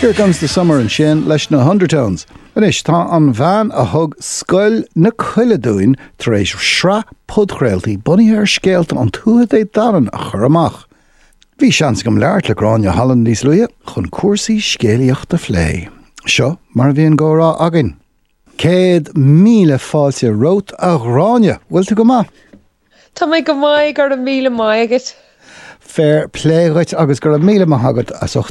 Here comes the summer in sin leis na Undertones. Anis tá an bhean a thug scoil na chuile dúin tar éis sra podchrailtaí bunaithe ar scéalta an tuath é daran a chur amach. Bhí seans gom leart le gráinne hallan níos luia chun cuasaí scéalaíochta phlé. Seo mar bhíon górá agin. 100,000 fáilte rót a gráinne. Bhfuil tú go maith? Tá mé go maiid gur 1,000 mai agat. Fair play right agus gur 1,000 maith agat as